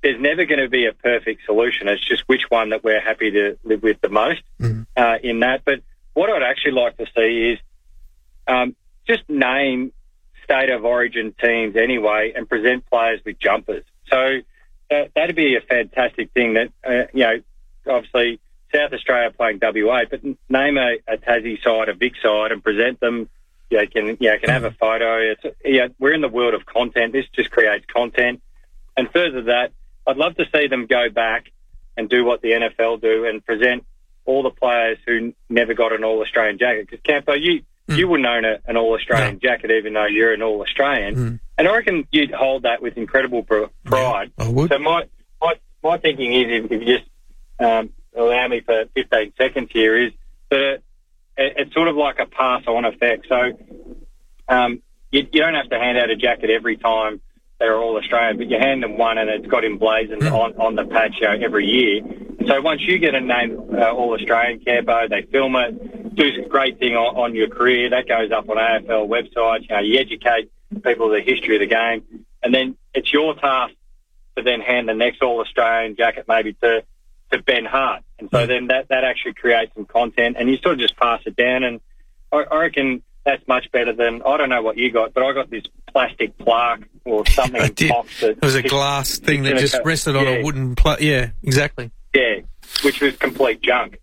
there's never going to be a perfect solution. It's just which one that we're happy to live with the most in that. But what I'd actually like to see is just name state of origin teams anyway and present players with jumpers. So that'd be a fantastic thing that, obviously South Australia playing WA, but name a Tassie side, a Vic side, and present them. Can have a photo. We're in the world of content. This just creates content. And further that, I'd love to see them go back and do what the NFL do and present all the players who never got an All-Australian jacket. Because, Campo, you wouldn't own an All-Australian jacket even though you're an All-Australian. And I reckon you'd hold that with incredible pride. I would. So my thinking is, if you just allow me for 15 seconds here, is that it's sort of like a pass-on effect. So you don't have to hand out a jacket every time they're all Australian, but you hand them one and it's got emblazoned on the patch every year. So once you get a name All-Australian, Campo, they film it, do some great thing on your career. That goes up on AFL websites. You educate people the history of the game, and then it's your task to then hand the next All-Australian jacket maybe to Ben Hart. And so then that actually creates some content, and you sort of just pass it down. And I reckon that's much better than, I don't know what you got, but I got this plastic plaque or something. I did. It was a glass thing that just rested on a wooden plaque. Yeah, exactly. Yeah, which was complete junk.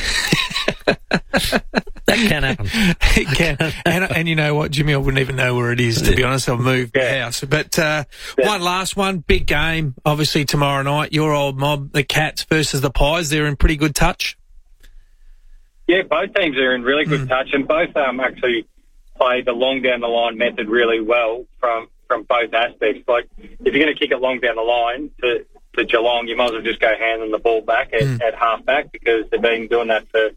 That can happen. It can. And you know what, Jimmy, I wouldn't even know where it is, to be honest. I've moved the house. But one last one, big game, obviously tomorrow night. Your old mob, the Cats versus the Pies, they're in pretty good touch. Yeah, both teams are in really good touch, and both actually play the long down the line method really well from both aspects. Like, if you're going to kick it long down the line to Geelong, you might as well just go hand them the ball back at half-back, because they've been doing that for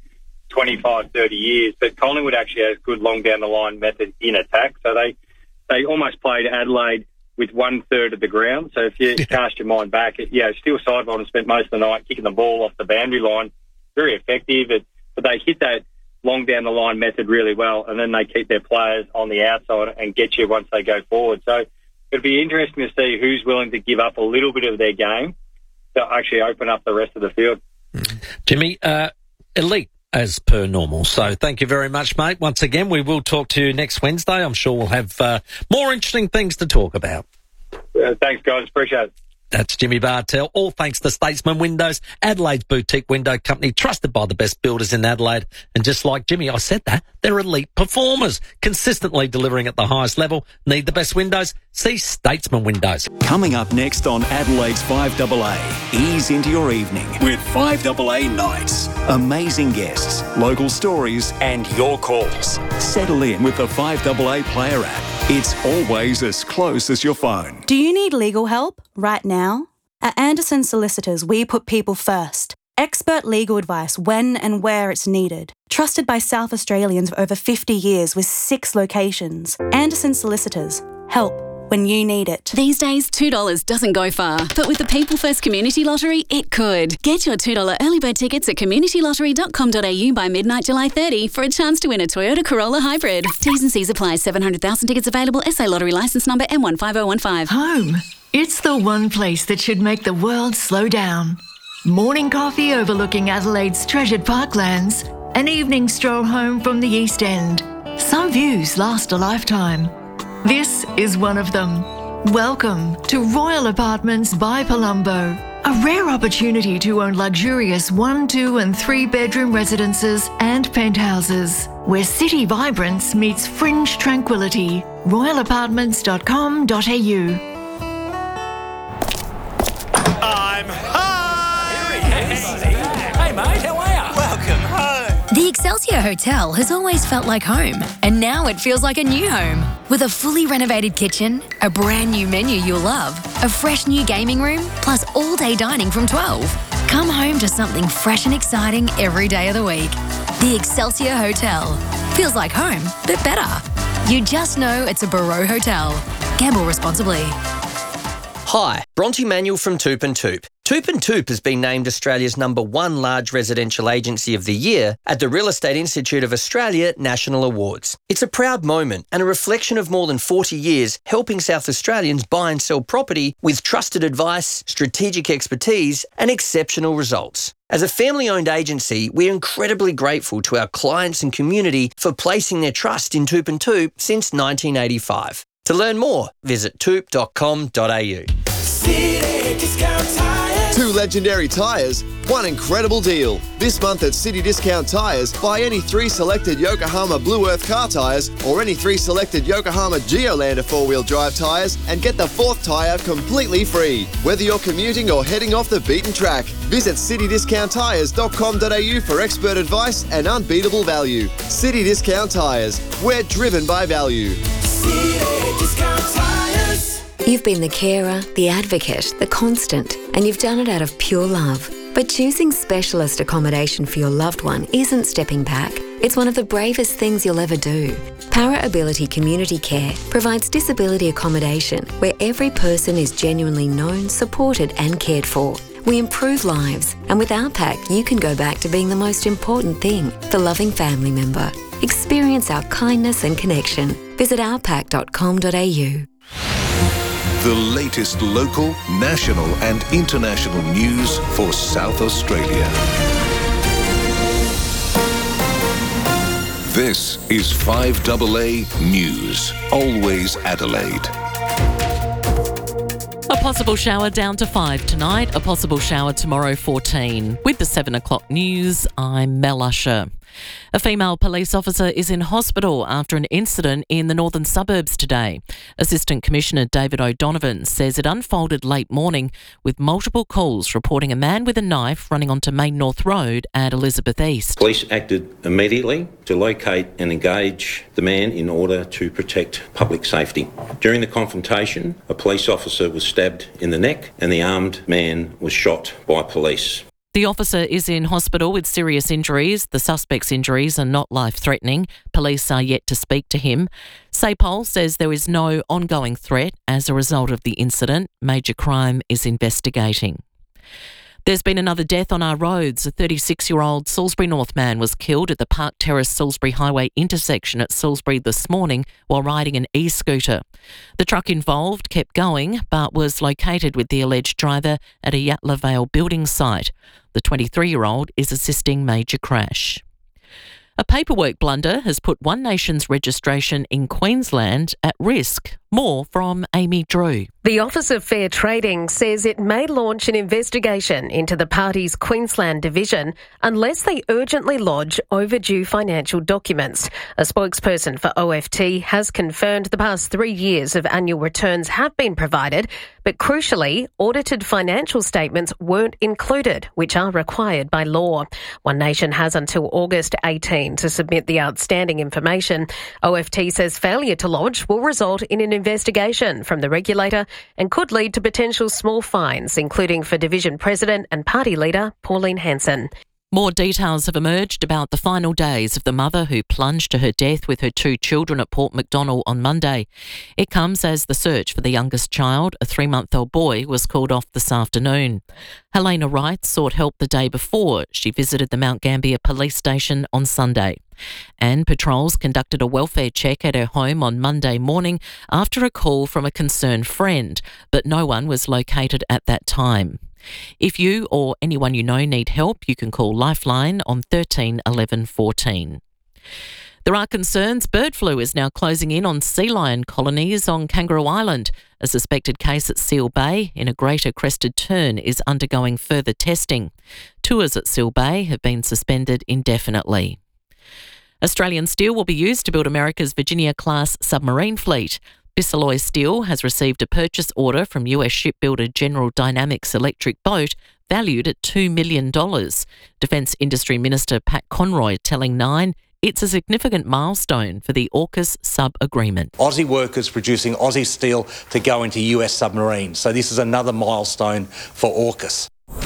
25, 30 years. But Collingwood actually has good long down the line method in attack. So they almost played Adelaide with 1/3 of the ground. So if you cast your mind back, still sideline and spent most of the night kicking the ball off the boundary line. Very effective. But they hit that long down the line method really well, and then they keep their players on the outside and get you once they go forward. So it'd be interesting to see who's willing to give up a little bit of their game to actually open up the rest of the field. Jimmy, elite as per normal. So thank you very much, mate. Once again, we will talk to you next Wednesday. I'm sure we'll have more interesting things to talk about. Thanks, guys. Appreciate it. That's Jimmy Bartell, all thanks to Statesman Windows, Adelaide's boutique window company, trusted by the best builders in Adelaide. And just like Jimmy, I said that, they're elite performers, consistently delivering at the highest level. Need the best windows? See Statesman Windows. Coming up next on Adelaide's 5AA, ease into your evening with 5AA Nights. Amazing guests, local stories and your calls. Settle in with the 5AA Player app. It's always as close as your phone. Do you need legal help right now? At Anderson Solicitors, we put people first. Expert legal advice when and where it's needed. Trusted by South Australians for over 50 years with 6 locations. Anderson Solicitors. Help when you need it. These days, $2 doesn't go far, but with the People First Community Lottery, it could. Get your $2 early bird tickets at communitylottery.com.au by midnight July 30 for a chance to win a Toyota Corolla Hybrid. T's and C's apply. 700,000 tickets available. SA Lottery licence number M15015. Home. It's the one place that should make the world slow down. Morning coffee overlooking Adelaide's treasured parklands. An evening stroll home from the East End. Some views last a lifetime. This is one of them. Welcome to Royal Apartments by Palumbo. A rare opportunity to own luxurious 1, 2 and 3 bedroom residences and penthouses, where city vibrance meets fringe tranquility. royalapartments.com.au. I'm home! Hey mate, how are you? Welcome home! The Excelsior Hotel has always felt like home, and now it feels like a new home. With a fully renovated kitchen, a brand new menu you'll love, a fresh new gaming room, plus all-day dining from 12. Come home to something fresh and exciting every day of the week. The Excelsior Hotel. Feels like home, but better. You just know it's a Barreau Hotel. Gamble responsibly. Hi, Bronte Manuel from Toop and Toop. Toop & Toop has been named Australia's #1 large residential agency of the year at the Real Estate Institute of Australia National Awards. It's a proud moment and a reflection of more than 40 years helping South Australians buy and sell property with trusted advice, strategic expertise and exceptional results. As a family-owned agency, we're incredibly grateful to our clients and community for placing their trust in Toop & Toop since 1985. To learn more, visit toop.com.au. Two legendary tyres, one incredible deal. This month at City Discount Tyres, buy any 3 selected Yokohama Blue Earth car tyres or any 3 selected Yokohama Geolander 4-wheel drive tyres and get the 4th tyre completely free. Whether you're commuting or heading off the beaten track, visit citydiscounttyres.com.au for expert advice and unbeatable value. City Discount Tyres, we're driven by value. City Discount Tyres. You've been the carer, the advocate, the constant, and you've done it out of pure love. But choosing specialist accommodation for your loved one isn't stepping back. It's one of the bravest things you'll ever do. Para Ability Community Care provides disability accommodation where every person is genuinely known, supported and cared for. We improve lives, and with OurPack, you can go back to being the most important thing, the loving family member. Experience our kindness and connection. Visit ourpack.com.au. The latest local, national and international news for South Australia. This is 5AA News, always Adelaide. A possible shower down to 5 tonight, a possible shower tomorrow 14. With the 7 o'clock news, I'm Mel Usher. A female police officer is in hospital after an incident in the northern suburbs today. Assistant Commissioner David O'Donovan says it unfolded late morning with multiple calls reporting a man with a knife running onto Main North Road at Elizabeth East. Police acted immediately to locate and engage the man in order to protect public safety. During the confrontation, a police officer was stabbed in the neck and the armed man was shot by police. The officer is in hospital with serious injuries. The suspect's injuries are not life-threatening. Police are yet to speak to him. SAPOL says there is no ongoing threat as a result of the incident. Major Crime is investigating. There's been another death on our roads. A 36-year-old Salisbury North man was killed at the Park Terrace-Salisbury Highway intersection at Salisbury this morning while riding an e-scooter. The truck involved kept going but was located with the alleged driver at a Yatala Vale building site. The 23-year-old is assisting major crash. A paperwork blunder has put One Nation's registration in Queensland at risk. More from Amy Drew. The Office of Fair Trading says it may launch an investigation into the party's Queensland division unless they urgently lodge overdue financial documents. A spokesperson for OFT has confirmed the past 3 years of annual returns have been provided, but crucially, audited financial statements weren't included, which are required by law. One Nation has until August 18 to submit the outstanding information. OFT says failure to lodge will result in an investigation from the regulator and could lead to potential small fines, including for Division President and Party Leader Pauline Hanson. More details have emerged about the final days of the mother who plunged to her death with her 2 children at Port MacDonnell on Monday. It comes as the search for the youngest child, a 3-month-old boy, was called off this afternoon. Helena Wright sought help the day before. She visited the Mount Gambier police station on Sunday. And patrols conducted a welfare check at her home on Monday morning after a call from a concerned friend, but no one was located at that time. If you or anyone you know need help, you can call Lifeline on 13 11 14. There are concerns bird flu is now closing in on sea lion colonies on Kangaroo Island. A suspected case at Seal Bay in a greater crested tern is undergoing further testing. Tours at Seal Bay have been suspended indefinitely. Australian steel will be used to build America's Virginia-class submarine fleet. Bisalloy Steel has received a purchase order from US shipbuilder General Dynamics Electric Boat valued at $2 million. Defence Industry Minister Pat Conroy telling Nine it's a significant milestone for the AUKUS sub-agreement. Aussie workers producing Aussie steel to go into US submarines. So this is another milestone for AUKUS.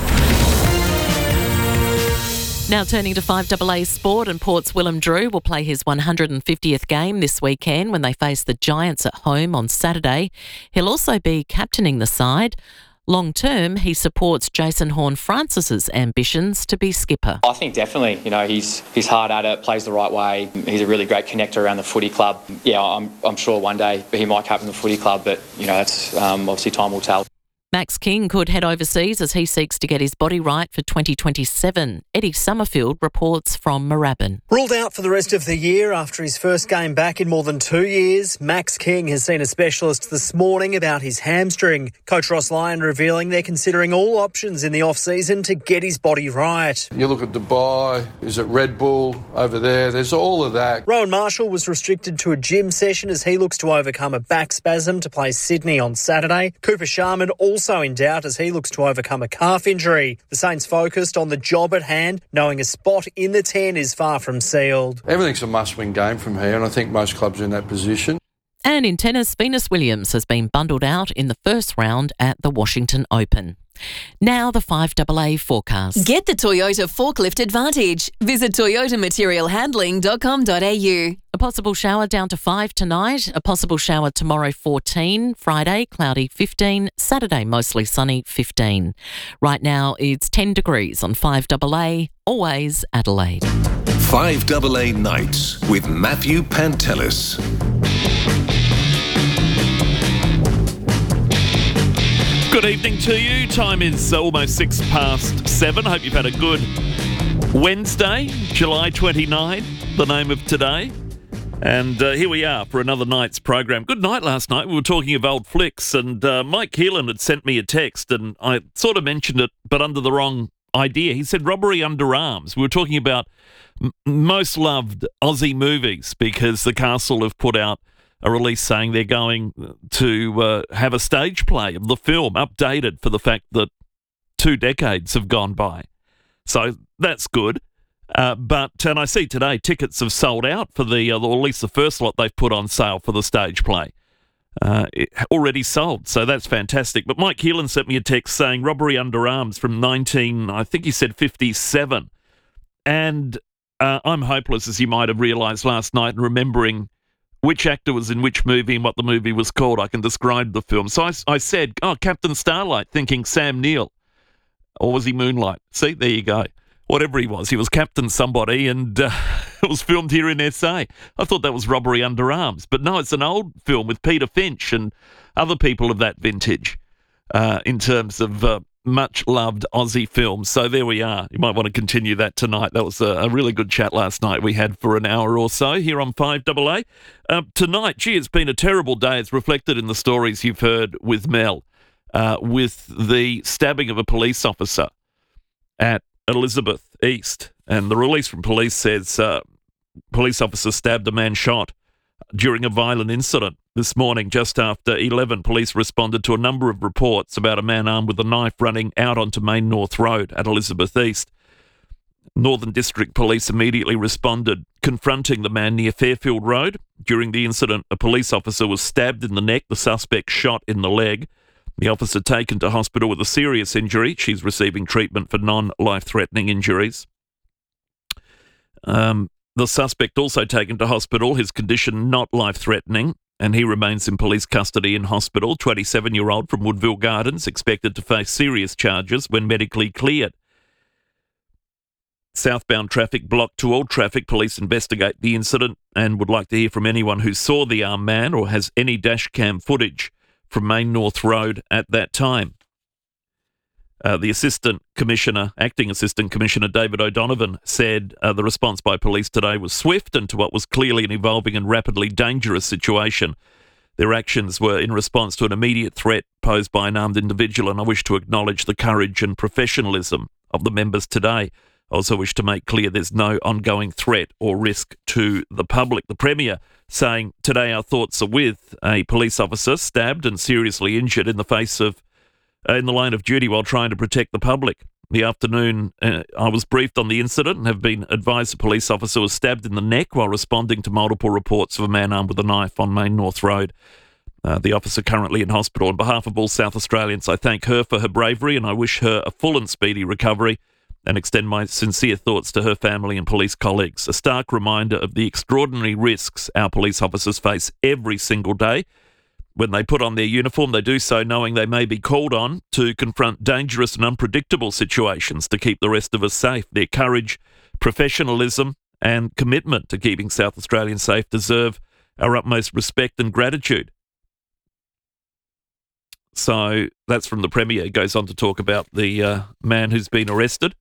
Now turning to 5AA Sport, and Port's Willem Drew will play his 150th game this weekend when they face the Giants at home on Saturday. He'll also be captaining the side. Long term, he supports Jason Horne-Francis's ambitions to be skipper. I think definitely, he's hard at it, plays the right way. He's a really great connector around the footy club. Yeah, I'm sure one day he might captain the footy club, but, that's obviously time will tell. Max King could head overseas as he seeks to get his body right for 2027. Eddie Summerfield reports from Moorabbin. Ruled out for the rest of the year after his first game back in more than 2 years, Max King has seen a specialist this morning about his hamstring. Coach Ross Lyon revealing they're considering all options in the off-season to get his body right. You look at Dubai, is it Red Bull over there? There's all of that. Rowan Marshall was restricted to a gym session as he looks to overcome a back spasm to play Sydney on Saturday. Cooper Sharman also in doubt as he looks to overcome a calf injury. The Saints focused on the job at hand, knowing a spot in the 10 is far from sealed. Everything's a must-win game from here, and I think most clubs are in that position. And in tennis, Venus Williams has been bundled out in the first round at the Washington Open. Now the 5AA forecast. Get the Toyota Forklift Advantage. Visit toyotamaterialhandling.com.au. A possible shower down to 5 tonight. A possible shower tomorrow 14. Friday cloudy 15. Saturday mostly sunny 15. Right now it's 10 degrees on 5AA. Always Adelaide. 5AA Nights with Matthew Pantelis. Good evening to you. Time is almost 7:06. Hope you've had a good Wednesday, July 29, the name of today. And here we are for another night's program. Good night last night. We were talking of old flicks, and Mike Keelan had sent me a text, and I sort of mentioned it, but under the wrong idea. He said Robbery Under Arms. We were talking about most loved Aussie movies because the Castle have put out a release saying they're going to have a stage play of the film updated for the fact that 2 decades have gone by. So that's good. And I see today tickets have sold out for or at least the first lot they've put on sale for the stage play. Already sold, so that's fantastic. But Mike Keelan sent me a text saying Robbery Under Arms from I think he said 57. And I'm hopeless, as you might have realised last night, in remembering which actor was in which movie and what the movie was called. I can describe the film. So I said, Captain Starlight, thinking Sam Neill. Or was he Moonlight? See, there you go. Whatever he was Captain somebody, and it was filmed here in SA. I thought that was Robbery Under Arms. But no, it's an old film with Peter Finch and other people of that vintage in terms of much-loved Aussie films. So there we are. You might want to continue that tonight. That was a really good chat last night we had for an hour or so here on 5AA. Tonight, it's been a terrible day. It's reflected in the stories you've heard with Mel, with the stabbing of a police officer at Elizabeth East. And the release from police says police officer stabbed a man shot during a violent incident. This morning, just after 11, police responded to a number of reports about a man armed with a knife running out onto Main North Road at Elizabeth East. Northern District Police immediately responded, confronting the man near Fairfield Road. During the incident, a police officer was stabbed in the neck, the suspect shot in the leg. The officer taken to hospital with a serious injury. She's receiving treatment for non-life-threatening injuries. The suspect also taken to hospital, his condition not life-threatening, and he remains in police custody in hospital. 27-year-old from Woodville Gardens expected to face serious charges when medically cleared. Southbound traffic blocked to all traffic. Police investigate the incident and would like to hear from anyone who saw the armed man or has any dash cam footage from Main North Road at that time. The Acting Assistant Commissioner David O'Donovan said the response by police today was swift and to what was clearly an evolving and rapidly dangerous situation. Their actions were in response to an immediate threat posed by an armed individual, and I wish to acknowledge the courage and professionalism of the members today. I also wish to make clear there's no ongoing threat or risk to the public. The Premier saying today our thoughts are with a police officer stabbed and seriously injured in the line of duty while trying to protect the public. The afternoon, I was briefed on the incident and have been advised a police officer was stabbed in the neck while responding to multiple reports of a man armed with a knife on Main North Road. The officer currently in hospital. On behalf of all South Australians, I thank her for her bravery and I wish her a full and speedy recovery and extend my sincere thoughts to her family and police colleagues. A stark reminder of the extraordinary risks our police officers face every single day. when they put on their uniform, they do so knowing they may be called on to confront dangerous and unpredictable situations to keep the rest of us safe. Their courage, professionalism and commitment to keeping South Australians safe deserve our utmost respect and gratitude. So that's from the Premier. He goes on to talk about the man who's been arrested,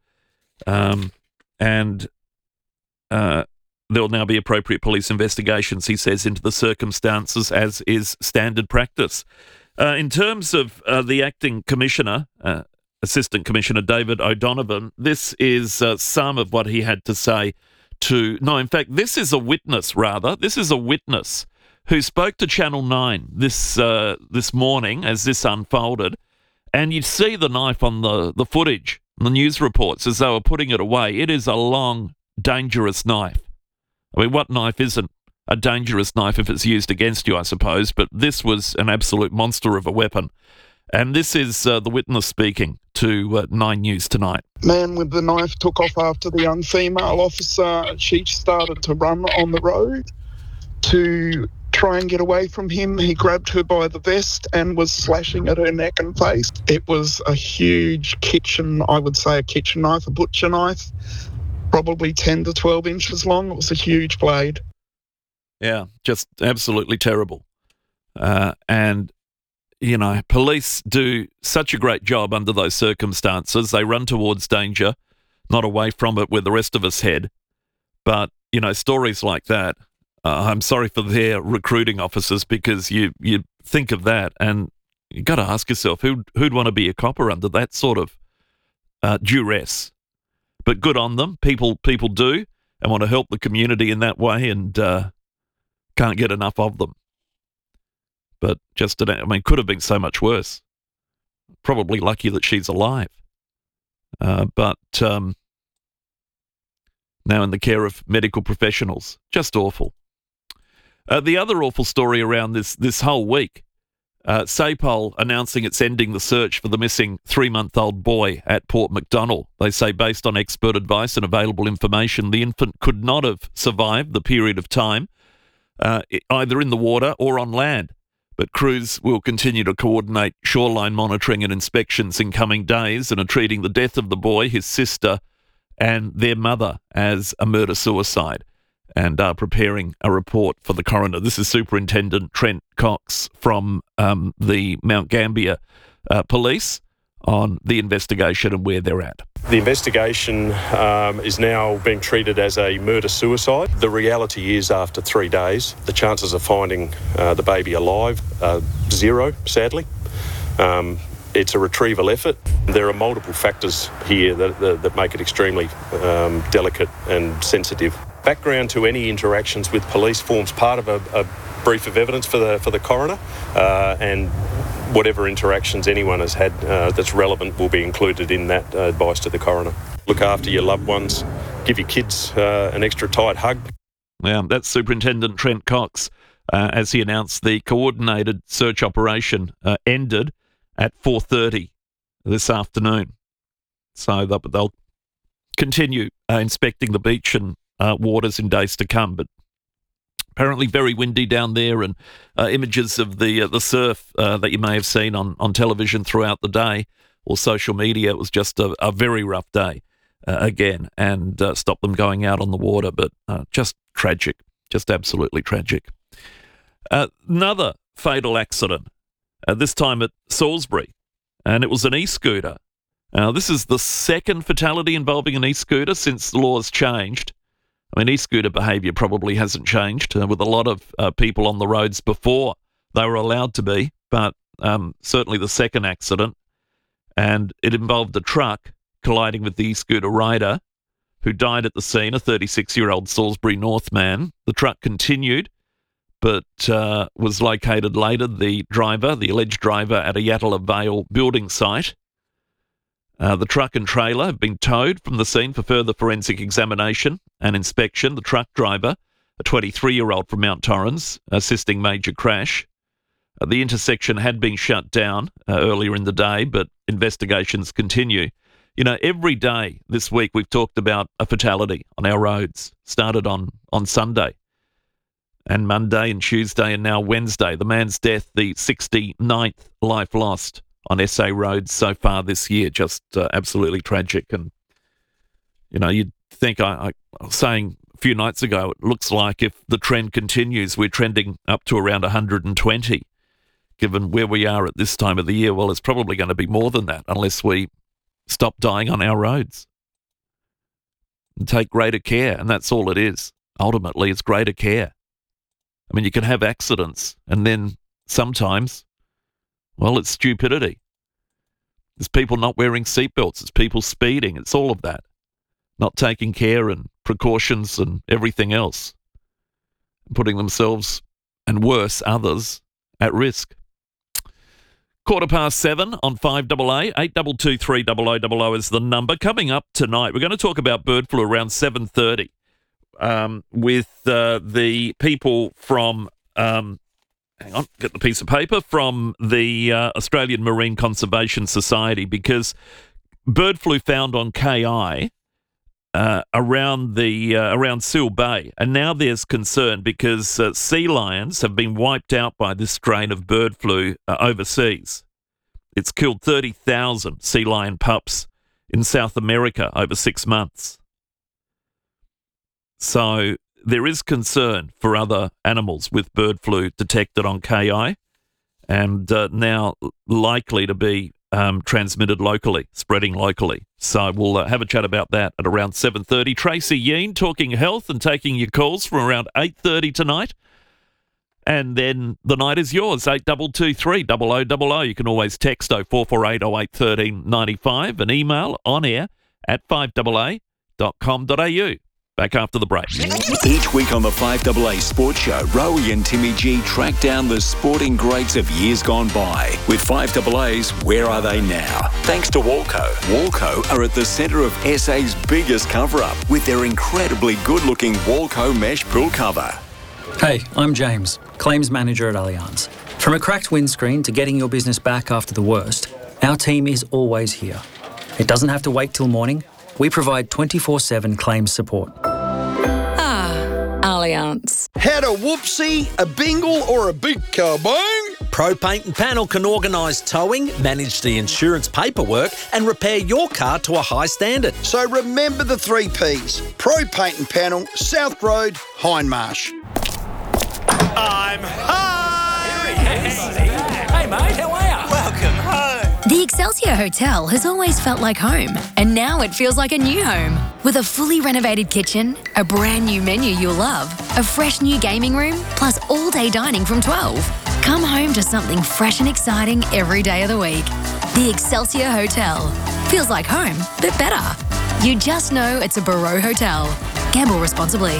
and there'll now be appropriate police investigations, he says, into the circumstances, as is standard practice. In terms of the acting commissioner, Assistant Commissioner David O'Donovan, this is some of what he had to say in fact, this is a witness, who spoke to Channel 9 this morning as this unfolded, and you see the knife on the footage, the news reports, as they were putting it away. It is a long, dangerous knife. I mean, what knife isn't a dangerous knife if it's used against you, I suppose, but this was an absolute monster of a weapon. And this is the witness speaking to 9 News tonight. Man with the knife took off after the young female officer. She started to run on the road to try and get away from him. He grabbed her by the vest and was slashing at her neck and face. It was a huge I would say a kitchen knife, a butcher knife, probably 10 to 12 inches long. It was a huge blade. Yeah, just absolutely terrible. And, you know, police do such a great job under those circumstances. They run towards danger, not away from it where the rest of us head. But, you know, stories like that, I'm sorry for their recruiting officers, because you think of that and you got to ask yourself, who'd want to be a copper under that sort of duress? But good on them. People do and want to help the community in that way, and can't get enough of them. But could have been so much worse. Probably lucky that she's alive. But now in the care of medical professionals. Just awful. The other awful story around this whole week, SAPOL announcing it's ending the search for the missing 3-month-old boy at Port MacDonnell. They say, based on expert advice and available information, the infant could not have survived the period of time, either in the water or on land. But crews will continue to coordinate shoreline monitoring and inspections in coming days, and are treating the death of the boy, his sister, and their mother as a murder-suicide, and are preparing a report for the coroner. This is Superintendent Trent Cox from the Mount Gambier Police on the investigation and where they're at. The investigation is now being treated as a murder-suicide. The reality is, after 3 days, the chances of finding the baby alive are 0, sadly. It's a retrieval effort. There are multiple factors here that make it extremely delicate and sensitive. Background to any interactions with police forms part of a brief of evidence for the coroner, and whatever interactions anyone has had that's relevant will be included in that advice to the coroner. Look after your loved ones. Give your kids an extra tight hug. Yeah, that's Superintendent Trent Cox as he announced the coordinated search operation ended at 4:30 this afternoon. So they'll continue inspecting the beach and waters in days to come. But apparently very windy down there, and images of the surf that you may have seen on television throughout the day or social media. It was just a very rough day again, and stopped them going out on the water. But just tragic, just absolutely tragic. Another fatal accident, this time at Salisbury, and it was an e-scooter. This is the second fatality involving an e-scooter since the laws changed. I mean, e-scooter behaviour probably hasn't changed with a lot of people on the roads before they were allowed to be, but certainly the second accident, and it involved a truck colliding with the e-scooter rider who died at the scene, a 36-year-old Salisbury North man. The truck continued, but was located later, the alleged driver, at a Yatala Vale building site. The truck and trailer have been towed from the scene for further forensic examination and inspection. The truck driver, a 23-year-old from Mount Torrens, assisting major crash. The intersection had been shut down earlier in the day, but investigations continue. You know, every day this week we've talked about a fatality on our roads. Started on Sunday. and Monday and Tuesday and now Wednesday. The man's death, the 69th life lost on SA roads so far this year. Just absolutely tragic. And, you know, you'd think, I was saying a few nights ago, it looks like if the trend continues, we're trending up to around 120, given where we are at this time of the year. Well, it's probably going to be more than that unless we stop dying on our roads and take greater care. And that's all it is. Ultimately, it's greater care. I mean, you can have accidents, and then sometimes, well, it's stupidity. It's people not wearing seatbelts. It's people speeding. It's all of that. Not taking care and precautions and everything else. Putting themselves, and worse, others, at risk. 7:15 on 5AA, 8223 0000 is the number. Coming up tonight, we're going to talk about bird flu around 7:30. With the people from, hang on, get the piece of paper, from the Australian Marine Conservation Society, because bird flu found on KI around Seal Bay, and now there's concern because sea lions have been wiped out by this strain of bird flu overseas. It's killed 30,000 sea lion pups in South America over 6 months. So there is concern for other animals with bird flu detected on KI, and now likely to be transmitted locally, spreading locally. So we'll have a chat about that at around 7:30. Tracy Yeen talking health and taking your calls from around 8:30 tonight. And then the night is yours, 8223 0000. You can always text 0448 08 13 95 and email on air at 5AA.com.au. Back after the break. Each week on the 5AA Sports Show, Rowie and Timmy G track down the sporting greats of years gone by. With 5AA's Where Are They Now? Thanks to Walco. Walco are at the centre of SA's biggest cover-up with their incredibly good-looking Walco mesh pool cover. Hey, I'm James, Claims Manager at Allianz. From a cracked windscreen to getting your business back after the worst, our team is always here. It doesn't have to wait till morning. We provide 24/7 claims support. Allianz. Had a whoopsie, a bingle or a big kabong? Pro Paint and Panel can organise towing, manage the insurance paperwork and repair your car to a high standard. So remember the 3 Ps. Pro Paint and Panel, South Road, Hindmarsh. I'm home! Hey mate, how are you? Welcome home. The Excelsior Hotel has always felt like home, and now it feels like a new home. With a fully renovated kitchen, a brand new menu you'll love, a fresh new gaming room, plus all-day dining from 12. Come home to something fresh and exciting every day of the week. The Excelsior Hotel. Feels like home, but better. You just know it's a Barreau Hotel. Gamble responsibly.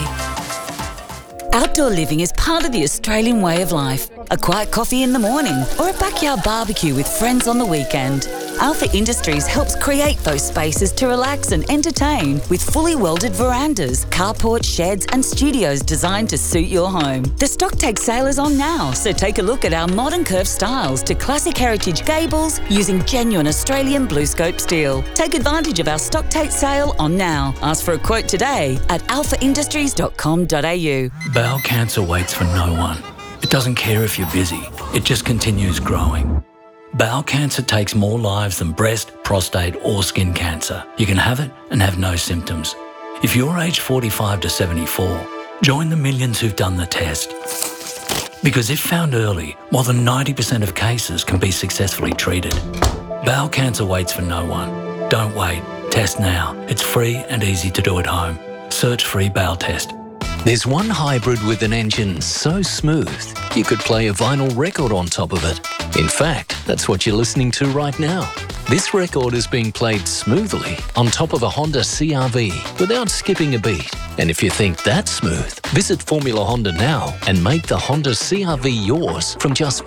Outdoor living is part of the Australian way of life. A quiet coffee in the morning or a backyard barbecue with friends on the weekend. Alpha Industries helps create those spaces to relax and entertain with fully welded verandas, carports, sheds and studios designed to suit your home. The stock take sale is on now, so take a look at our modern curved styles to classic heritage gables using genuine Australian BlueScope steel. Take advantage of our stock take sale on now. Ask for a quote today at alphaindustries.com.au. Bowel cancer waits for no one. It doesn't care if you're busy. It just continues growing. Bowel cancer takes more lives than breast, prostate or skin cancer. You can have it and have no symptoms. If you're aged 45 to 74, join the millions who've done the test. Because if found early, more than 90% of cases can be successfully treated. Bowel cancer waits for no one. Don't wait. Test now. It's free and easy to do at home. Search Free Bowel Test. There's one hybrid with an engine so smooth, you could play a vinyl record on top of it. In fact, that's what you're listening to right now. This record is being played smoothly on top of a Honda CR-V without skipping a beat. And if you think that's smooth, visit Formula Honda now and make the Honda CR-V yours from just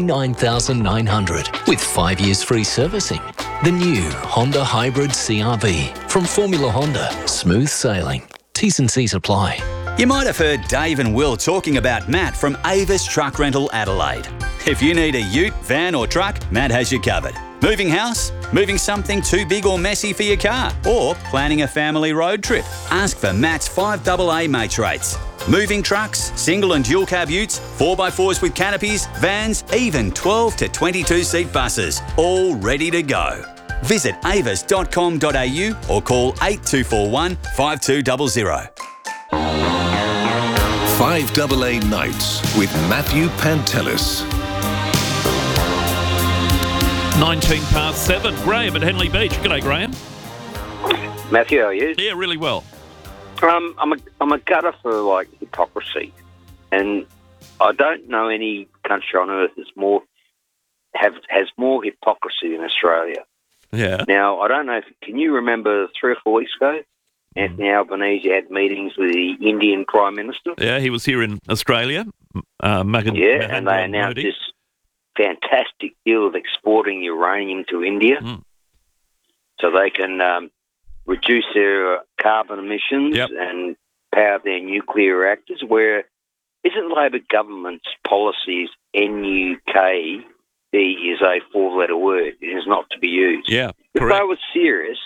$49,900 with 5 years free servicing. The new Honda Hybrid CR-V from Formula Honda. Smooth sailing. T's and C's apply. You might have heard Dave and Will talking about Matt from Avis Truck Rental Adelaide. If you need a ute, van or truck, Matt has you covered. Moving house? Moving something too big or messy for your car? Or planning a family road trip? Ask for Matt's 5AA mates rates. Moving trucks, single and dual cab utes, 4x4s with canopies, vans, even 12 to 22-seat buses, all ready to go. Visit avis.com.au or call 8241 5200. 5AA Nights with Matthew Pantelis. 7:19. Graham at Henley Beach. G'day, Graham. Matthew, how are you? Yeah, really well. I'm a gutter for like hypocrisy, and I don't know any country on earth that's has more hypocrisy than Australia. Yeah. Now, I don't know. Can you remember 3 or 4 weeks ago, Anthony Albanese had meetings with the Indian Prime Minister? Yeah, he was here in Australia. And they announced this fantastic deal of exporting uranium to India, so they can reduce their carbon emissions and power their nuclear reactors. Where isn't Labor government's policies NUKD is a 4-letter word? It is not to be used. Yeah, if they were serious,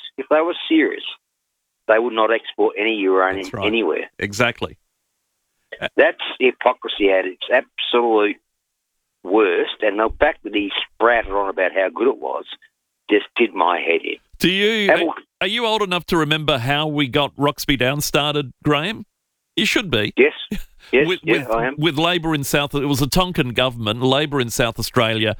they would not export any uranium anywhere. Exactly. That's hypocrisy at its absolute worst, and the fact that he sprouted on about how good it was just did my head in. Are you old enough to remember how we got Roxby Downs started, Graham? You should be. Yes. Yes, I am. With Labor in South, it was a Tonkin government. Labor in South Australia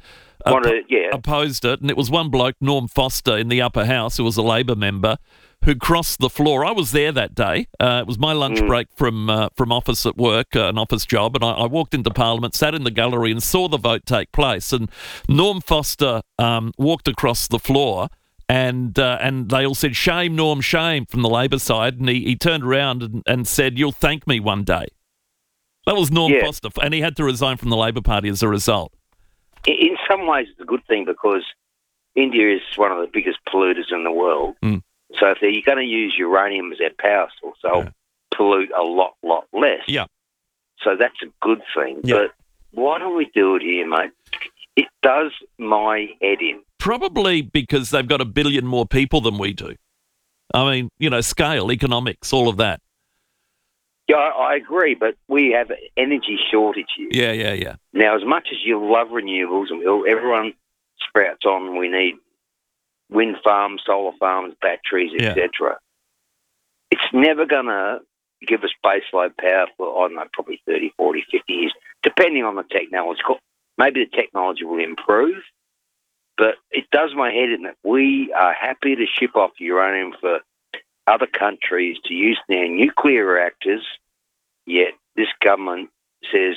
opposed it, and it was one bloke, Norm Foster, in the upper house, who was a Labor member, who crossed the floor. I was there that day. It was my lunch break from office at work, an office job, and I walked into Parliament, sat in the gallery, and saw the vote take place. And Norm Foster walked across the floor. And they all said, "Shame, Norm, shame," from the Labor side. And he turned around and said, "You'll thank me one day." That was Norm Foster, and he had to resign from the Labor Party as a result. In some ways, it's a good thing because India is one of the biggest polluters in the world. So if you're going to use uranium as their power source, they'll pollute a lot less. Yeah. So that's a good thing. Yeah. But why don't we do it here, mate? It does my head in. Probably because they've got 1 billion more people than we do. I mean, scale, economics, all of that. Yeah, I agree, but we have an energy shortage here. Yeah. Now, as much as you love renewables, and everyone sprouts on, we need wind farms, solar farms, batteries, etc. It's never going to give us baseload power for, probably 30, 40, 50 years, depending on the technology. Maybe the technology will improve, but it does my head in that we are happy to ship off uranium for other countries to use their nuclear reactors, yet this government says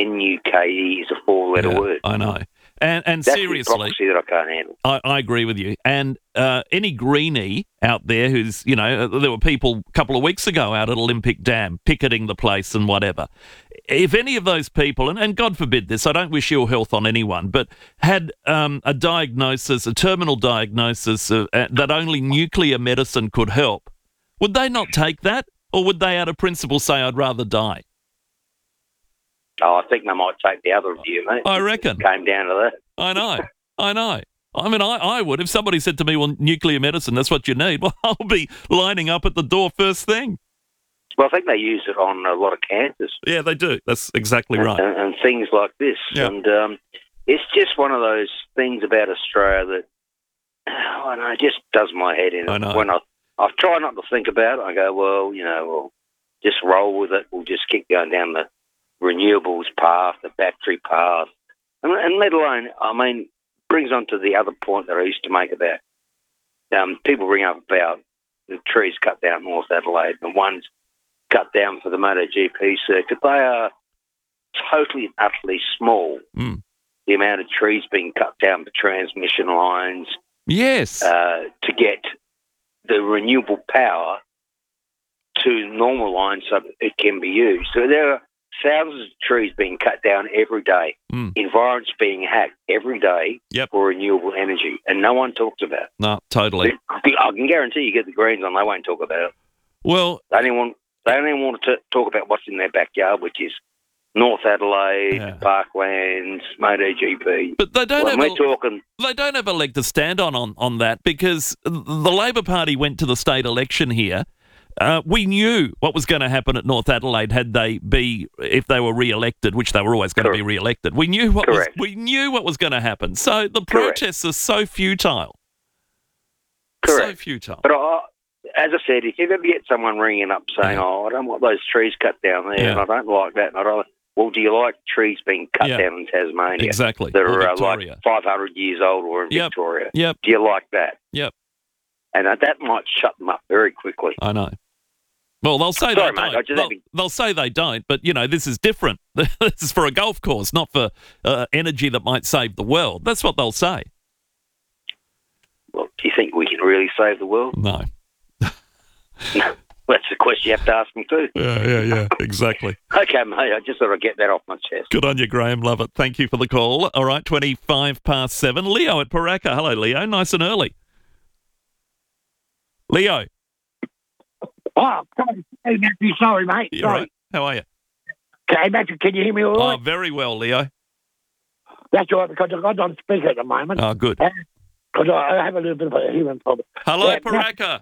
NUKD is a 4-letter word. I know. And that's seriously, hypocrisy that I can't handle. I agree with you. And any greenie out there who's, there were people a couple of weeks ago out at Olympic Dam picketing the place and whatever. If any of those people, and God forbid this, I don't wish ill health on anyone, but had a diagnosis, a terminal diagnosis that only nuclear medicine could help, would they not take that? Or would they, out of principle, say, I'd rather die? Oh, I think they might take the other view, mate. I reckon. It came down to that. I know. I mean, I would. If somebody said to me, well, nuclear medicine, that's what you need, well, I'll be lining up at the door first thing. Well, I think they use it on a lot of cancers. Yeah, they do. That's exactly right. And things like this. Yeah. And it's just one of those things about Australia that, I know, it just does my head in. I know. When I try not to think about it. I go, well, we'll just roll with it. We'll just keep going down the renewables path, the battery path. And let alone, brings on to the other point that I used to make about people bring up about the trees cut down North Adelaide, the ones cut down for the MotoGP circuit. They are totally and utterly small. The amount of trees being cut down for transmission lines. Yes. To get the renewable power to normal lines so that it can be used. So there are thousands of trees being cut down every day, environments being hacked every day for renewable energy, and no one talks about it. No, totally. I can guarantee you get the Greens on, they won't talk about it. Well, they only want to talk about what's in their backyard, which is North Adelaide, Parklands, MotoGP. But they don't they don't have a leg to stand on that, because the Labor Party went to the state election here we knew what was going to happen at North Adelaide if they were re-elected, which they were always going to be re-elected. We knew what was going to happen. So the protests are so futile. Correct. So futile. But as I said, if you ever get someone ringing up saying, I don't want those trees cut down there, and I don't like that, well, do you like trees being cut down in Tasmania? Exactly. That are like 500 years old or in Victoria? Yep. Do you like that? Yep. And that might shut them up very quickly. I know. Well, they'll say they don't. They'll say they don't, but, this is different. This is for a golf course, not for energy that might save the world. That's what they'll say. Well, do you think we can really save the world? No. That's the question you have to ask me too. Yeah, exactly. Okay, mate, I just thought I'd get that off my chest. Good on you, Graham. Love it. Thank you for the call. All right, 7:25. Leo at Paraka. Hello, Leo. Nice and early. Leo. Oh, hey, Matthew, sorry, mate. You're right. How are you? Okay, Matthew, can you hear me all right? Oh, very well, Leo. That's all right, because I've got on speaker at the moment. Oh, good. Because I have a little bit of a hearing problem. Hello, Paraka.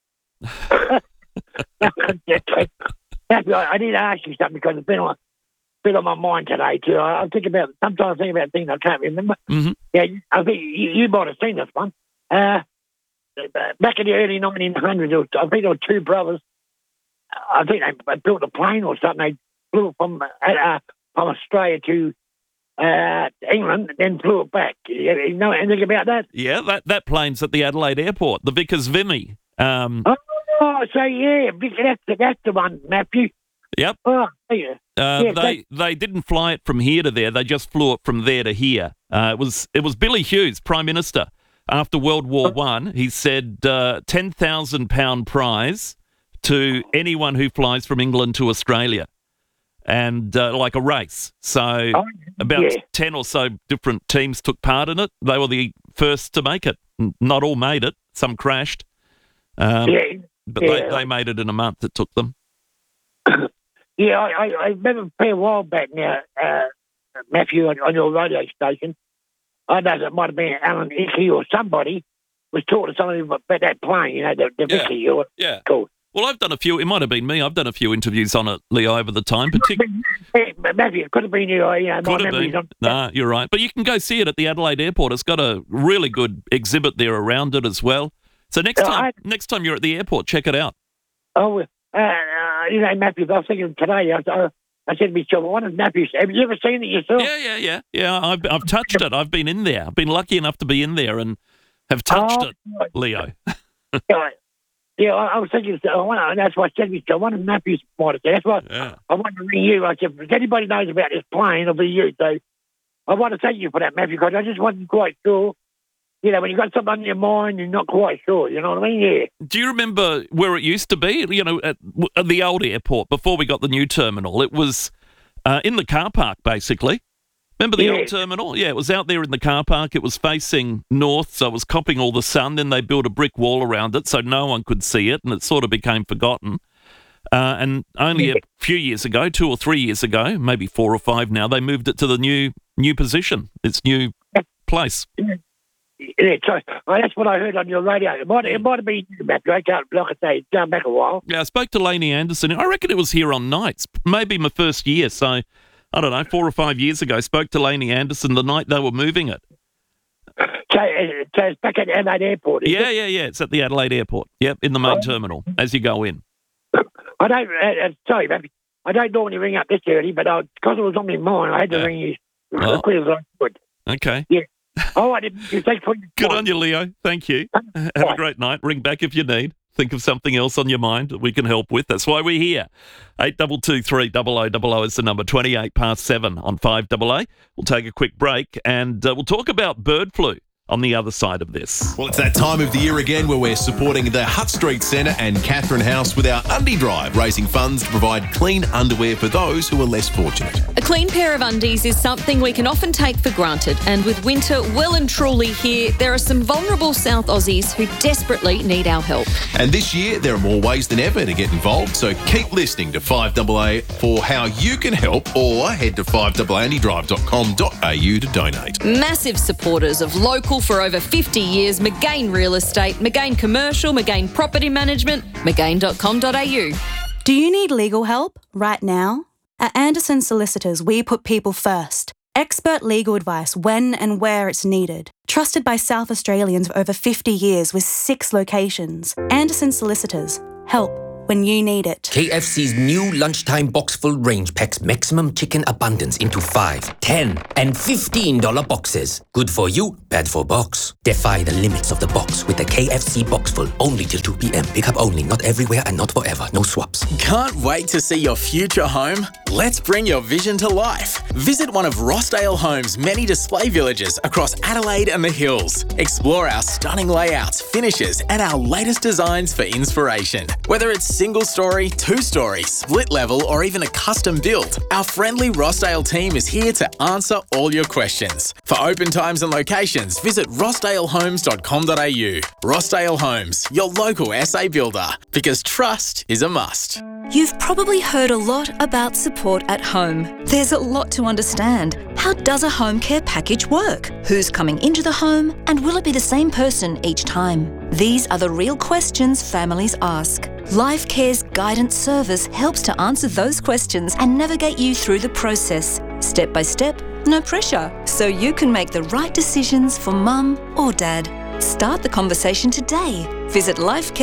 Matthew, I need to ask you something because it's been on my mind today too. Sometimes I think about things I can't remember. Mm-hmm. Yeah, I think you might have seen this one. Back in the early 1900s, I think there were two brothers. I think they built a plane or something. They flew from Australia to England and then flew it back. You know anything about that? Yeah, that plane's at the Adelaide Airport, the Vickers Vimy. So yeah, that's the one, Matthew. Yep. Oh, yeah. They didn't fly it from here to there. They just flew it from there to here. It was Billy Hughes, Prime Minister, after World War I. He said £10,000 prize to anyone who flies from England to Australia, and like a race. So about 10 or so different teams took part in it. They were the first to make it. Not all made it. Some crashed. But they made it in a month. It took them. Yeah, I remember a fair while back now, Matthew, on your radio station. I know that it might have been Alan Icky or somebody was talking to somebody about that plane, the Vicky. Yeah. Cool. Well, I've done a few. It might have been me. I've done a few interviews on it, Leo, over the time. Matthew, it could have been you. Could have been. No, you're right. But you can go see it at the Adelaide Airport. It's got a really good exhibit there around it as well. So next time you're at the airport, check it out. Oh, Matthew, I was thinking today, I said to myself, what is Matthew? Have you ever seen it yourself? Yeah. I've touched it. I've been in there. I've been lucky enough to be in there and have touched it, Leo. Yeah, I was thinking, that's why I said to myself, one of Matthew's might have said. That's why I wanted to ring you. I said, if anybody knows about this plane, it'll be you. So I want to thank you for that, Matthew, because I just wasn't quite sure. When you've got something on your mind, you're not quite sure, you know what I mean? Yeah. Do you remember where it used to be? At the old airport, before we got the new terminal. It was in the car park, basically. Remember the old terminal? Yeah, it was out there in the car park. It was facing north, so it was copping all the sun. Then they built a brick wall around it so no one could see it, and it sort of became forgotten. And only a few years ago, 2 or 3 years ago, maybe 4 or 5 now, they moved it to the new position, its new place. Yeah, so that's what I heard on your radio. It might have been back. Like I say, it's going back a while. Yeah, I spoke to Lainey Anderson. I reckon it was here on nights, maybe my first year. So, I don't know, 4 or 5 years ago, spoke to Lainey Anderson the night they were moving it. So it's back at Adelaide Airport, is it? Yeah. It's at the Adelaide Airport. Yep, in the main terminal as you go in. I don't, sorry, baby. I don't normally ring up this early, but because it was on my mind, I had to ring you as quick as I could. Okay. Yeah. All right. Thanks for Good on you, Leo. Thank you. Have a great night. Ring back if you need. Think of something else on your mind that we can help with. That's why we're here. 8223 0000 is the number. 7 on 5AA. We'll take a quick break and we'll talk about bird flu on the other side of this. Well, it's that time of the year again where we're supporting the Hutt Street Centre and Catherine House with our Undie Drive, raising funds to provide clean underwear for those who are less fortunate. A clean pair of undies is something we can often take for granted, and with winter well and truly here, there are some vulnerable South Aussies who desperately need our help. And this year, there are more ways than ever to get involved, so keep listening to 5AA for how you can help, or head to 5AAUndiedrive.com.au to donate. Massive supporters of local for over 50 years, Magain Real Estate, Magain Commercial, Magain Property Management, magain.com.au. Do you need legal help right now? At Anderson Solicitors, we put people first. Expert legal advice when and where it's needed. Trusted by South Australians for over 50 years with 6 locations. Anderson Solicitors. Help when you need it. KFC's new lunchtime box full range packs maximum chicken abundance into 5, 10 and $15 boxes. Good for you, bad for box. Defy the limits of the box with the KFC box full only till 2 p.m. Pick up only, not everywhere and not forever. No swaps. Can't wait to see your future home? Let's bring your vision to life. Visit one of Rossdale Homes' many display villages across Adelaide and the Hills. Explore our stunning layouts, finishes and our latest designs for inspiration. Whether it's single story, 2-story, split level or even a custom build, our friendly Rossdale team is here to answer all your questions. For open times and locations, visit rossdalehomes.com.au. Rossdale Homes, your local SA builder, because trust is a must. You've probably heard a lot about support at home. There's a lot to understand. How does a home care package work? Who's coming into the home? And will it be the same person each time? These are the real questions families ask. Life Care's guidance service helps to answer those questions and navigate you through the process, step by step, no pressure, so you can make the right decisions for mum or dad. Start the conversation today. Visit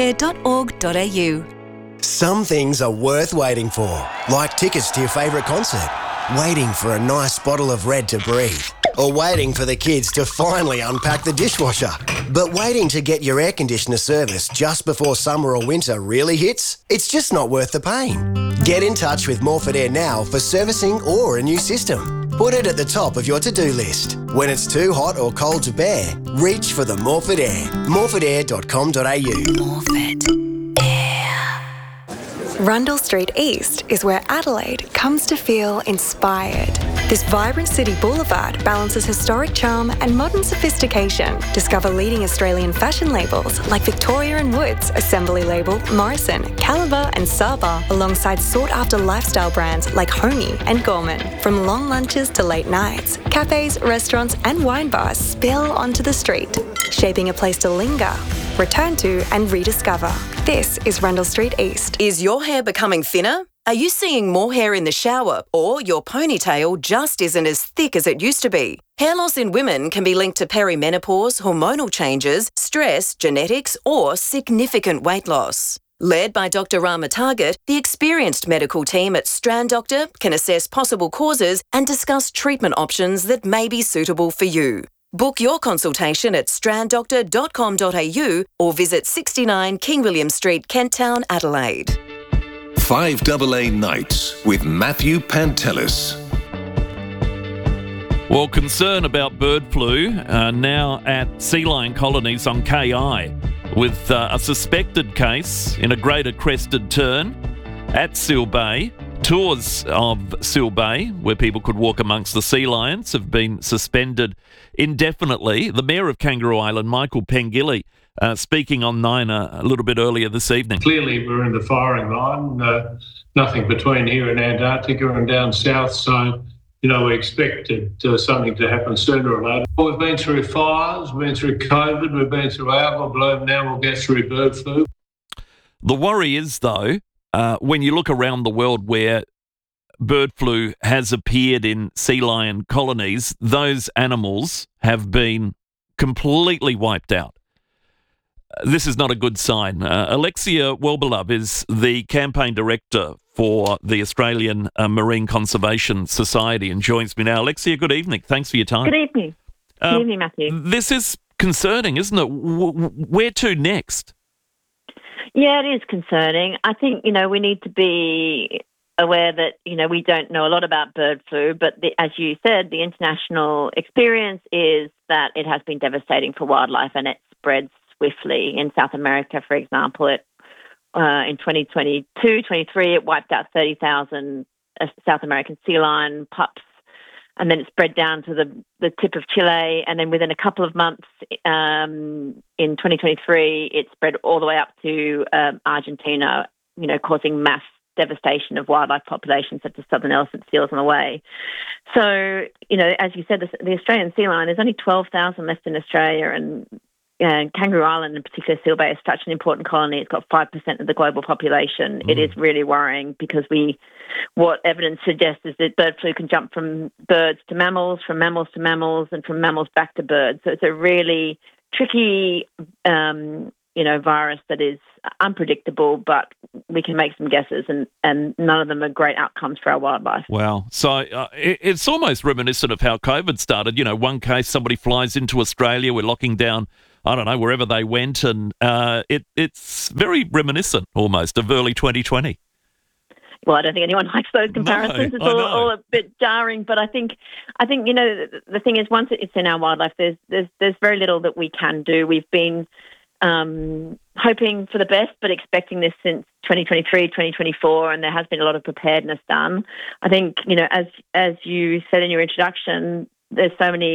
lifecare.org.au. Some things are worth waiting for, like tickets to your favourite concert, waiting for a nice bottle of Red to breathe, or waiting for the kids to finally unpack the dishwasher. But waiting to get your air conditioner serviced just before summer or winter really hits? It's just not worth the pain. Get in touch with Morford Air now for servicing or a new system. Put it at the top of your to-do list. When it's too hot or cold to bear, reach for the Morford Air. morfordair.com.au. Morford. Rundle Street East is where Adelaide comes to feel inspired. This vibrant city boulevard balances historic charm and modern sophistication. Discover leading Australian fashion labels like Victoria & Woods, Assembly Label, Morrison, Caliber and Saba, alongside sought-after lifestyle brands like Homey and Gorman. From long lunches to late nights, cafes, restaurants and wine bars spill onto the street, shaping a place to linger, return to and rediscover. This is Rundle Street East. Is your hair becoming thinner? Are you seeing more hair in the shower or your ponytail just isn't as thick as it used to be? Hair loss in women can be linked to perimenopause, hormonal changes, stress, genetics or significant weight loss. Led by Dr. Rama Target, the experienced medical team at Strand Doctor can assess possible causes and discuss treatment options that may be suitable for you. Book your consultation at stranddoctor.com.au or visit 69 King William Street, Kent Town, Adelaide. 5AA Nights with Matthew Pantelis. Well, concern about bird flu now at sea lion colonies on KI with a suspected case in a greater crested tern at Seal Bay. Tours of Seal Bay, where people could walk amongst the sea lions, have been suspended indefinitely. The Mayor of Kangaroo Island, Michael Pengilly, speaking on Nine a little bit earlier this evening. Clearly, we're in the firing line. Nothing between here and Antarctica and down south, so, we expected something to happen sooner or later. We've been through fires, we've been through COVID, we've been through algal bloom, now we'll get through bird flu. The worry is, though, when you look around the world where bird flu has appeared in sea lion colonies, those animals have been completely wiped out. This is not a good sign. Alexia Wellbelove is the campaign director for the Australian Marine Conservation Society and joins me now. Alexia, good evening. Thanks for your time. Good evening. Good evening, Matthew. This is concerning, isn't it? Where to next? Yeah, it is concerning. I think, we need to be aware that, we don't know a lot about bird flu, but as you said, the international experience is that it has been devastating for wildlife and it spreads swiftly. In South America, for example, in 2022-23, it wiped out 30,000 South American sea lion pups, and then it spread down to the tip of Chile, and then within a couple of months in 2023, it spread all the way up to Argentina, causing mass devastation of wildlife populations such as southern elephant seals on the way. So, as you said, the Australian sea lion, there's only 12,000 left in Australia, and Kangaroo Island, in particular, Seal Bay, is such an important colony. It's got 5% of the global population. It is really worrying because what evidence suggests is that bird flu can jump from birds to mammals, from mammals to mammals, and from mammals back to birds. So it's a really tricky, virus that is unpredictable, but we can make some guesses, and none of them are great outcomes for our wildlife. Wow. So it's almost reminiscent of how COVID started. One case, somebody flies into Australia, we're locking down, I don't know, wherever they went, and it's very reminiscent almost of early 2020. Well, I don't think anyone likes those comparisons. It's all a bit jarring, but I think the thing is, once it's in our wildlife, there's very little that we can do. We've been hoping for the best, but expecting this since 2023, 2024, and there has been a lot of preparedness done. I think, as you said in your introduction, there's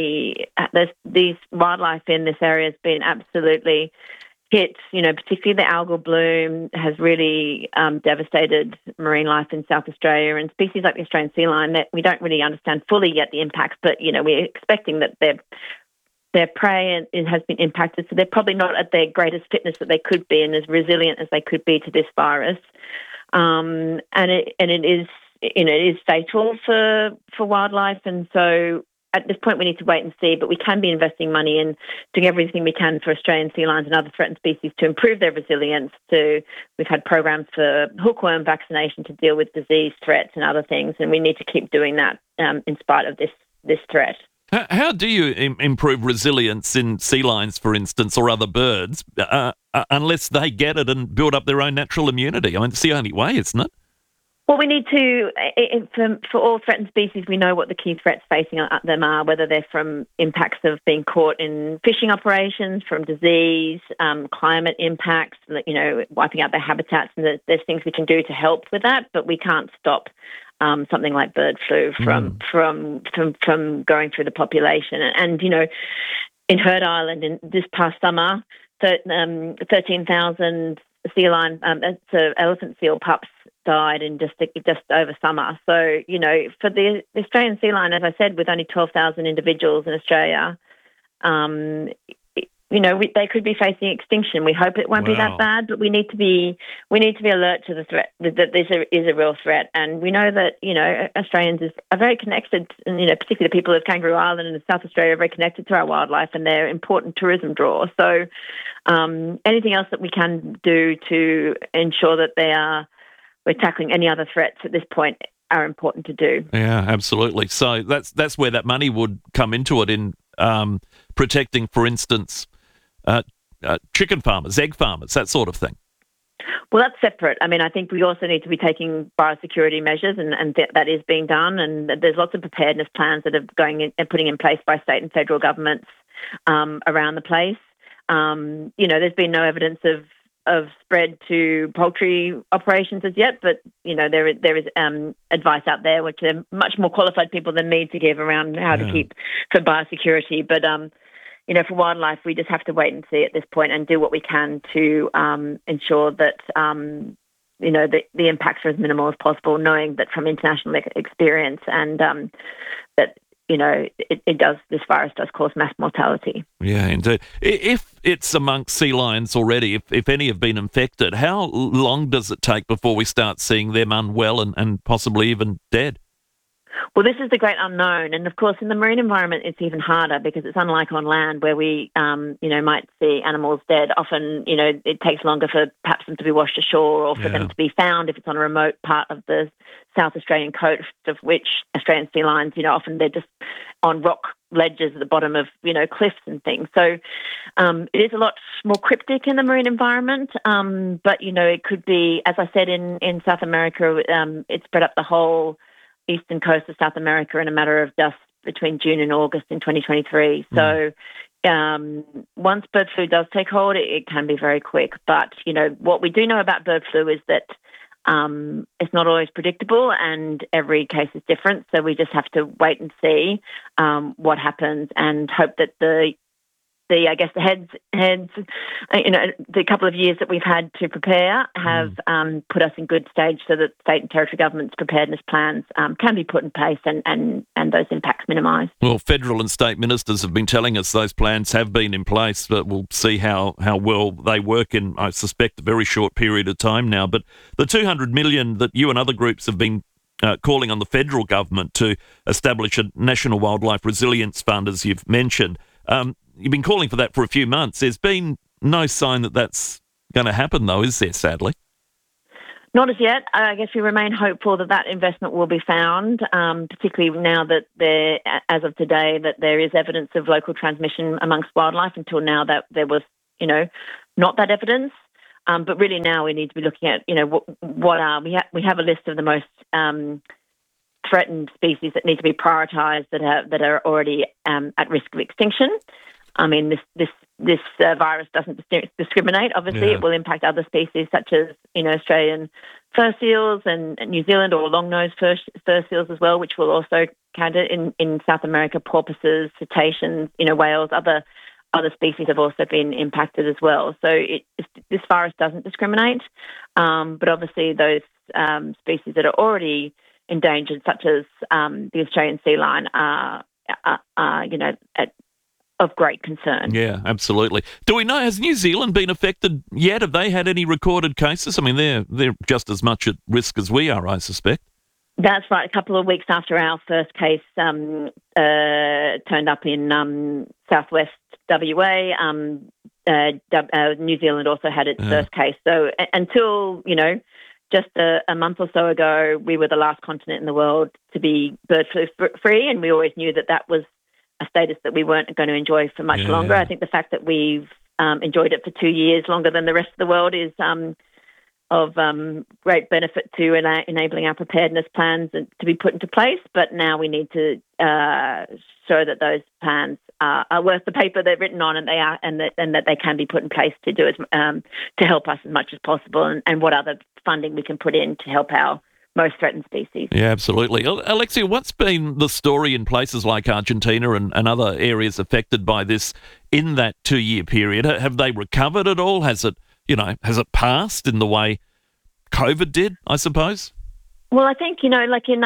these wildlife in this area has been absolutely hit, particularly the algal bloom has really devastated marine life in South Australia, and species like the Australian sea lion that we don't really understand fully yet the impacts, but, we're expecting that their prey has been impacted, so they're probably not at their greatest fitness that they could be and as resilient as they could be to this virus. And it is fatal for wildlife, and so at this point we need to wait and see, but we can be investing money in doing everything we can for Australian sea lions and other threatened species to improve their resilience. We've had programs for hookworm vaccination to deal with disease threats and other things, and we need to keep doing that in spite of this threat. How do you improve resilience in sea lions, for instance, or other birds, unless they get it and build up their own natural immunity? I mean, it's the only way, isn't it? Well, we need to, for all threatened species, we know what the key threats facing them are, whether they're from impacts of being caught in fishing operations, from disease, climate impacts, wiping out their habitats, and there's things we can do to help with that, but we can't stop something like bird flu from going through the population. And in Heard Island, in this past summer, 13,000 sea lion, elephant seal pups died in just over summer. So, for the Australian sea lion, as I said, with only 12,000 individuals in Australia, they could be facing extinction. We hope it won't be that bad, but we need to be alert to the threat, that this is a real threat. And we know that, Australians are very connected, and, particularly the people of Kangaroo Island and South Australia are very connected to our wildlife, and they're important tourism draw. So anything else that we can do to ensure that we're tackling any other threats at this point are important to do. Yeah, absolutely. So that's where that money would come into it, in protecting, for instance, chicken farmers, egg farmers, that sort of thing. Well, that's separate. I mean, I think we also need to be taking biosecurity measures, and that is being done. And there's lots of preparedness plans that are going in and putting in place by state and federal governments around the place. There's been no evidence of spread to poultry operations as yet, but there is advice out there which are much more qualified people than me to give around how to keep for biosecurity. But for wildlife, we just have to wait and see at this point and do what we can to ensure that the impacts are as minimal as possible, knowing that from international experience and that this virus does cause mass mortality. Yeah, indeed. If it's amongst sea lions already, if any have been infected, how long does it take before we start seeing them unwell and possibly even dead? Well, this is the great unknown. And, of course, in the marine environment, it's even harder because it's unlike on land where we, might see animals dead. Often, it takes longer for perhaps them to be washed ashore or for them to be found if it's on a remote part of the South Australian coast, of which Australian sea lions, often they're just on rock ledges at the bottom of, cliffs and things. So it is a lot more cryptic in the marine environment. But, it could be, as I said, in South America, it spread up the whole eastern coast of South America in a matter of just between June and August in 2023. So once bird flu does take hold, it can be very quick. But, what we do know about bird flu is that it's not always predictable and every case is different. So we just have to wait and see what happens and hope that the the heads, the couple of years that we've had to prepare have put us in good stage so that state and territory governments' preparedness plans can be put in place and those impacts minimised. Well, federal and state ministers have been telling us those plans have been in place, but we'll see how well they work in, I suspect, a very short period of time now. But the $200 million that you and other groups have been calling on the federal government to establish a National Wildlife Resilience Fund, as you've mentioned, you've been calling for that for a few months. There's been no sign that that's going to happen, though, is there, sadly? Not as yet. I guess we remain hopeful that investment will be found, particularly now that as of today, that there is evidence of local transmission amongst wildlife. Until now, that there was, not that evidence. But really now we need to be looking at, we have a list of the most threatened species that need to be prioritised that are already at risk of extinction. I mean, this virus doesn't discriminate. Obviously, It will impact other species such as Australian fur seals and New Zealand or long-nosed fur seals as well, which will also count it in South America. Porpoises, cetaceans, whales, other species have also been impacted as well. So this virus doesn't discriminate, but obviously those species that are already endangered, such as the Australian sea lion, are of great concern. Yeah, absolutely. Do we know, has New Zealand been affected yet? Have they had any recorded cases? I mean, they're just as much at risk as we are, I suspect. That's right. A couple of weeks after our first case turned up in southwest WA, New Zealand also had its first case. So until, just a month or so ago, we were the last continent in the world to be bird flu free, and we always knew that was a status that we weren't going to enjoy for much longer. I think the fact that we've enjoyed it for 2 years longer than the rest of the world is of great benefit to enabling our preparedness plans to be put into place. But now we need to show that those plans are worth the paper they're written on, and they are, and that they can be put in place to do to help us as much as possible, and what other funding we can put in to help our most threatened species. Yeah, absolutely. Alexia, what's been the story in places like Argentina and other areas affected by this in that 2-year period? Have they recovered at all? Has it passed in the way COVID did, I suppose? Well, I think, like in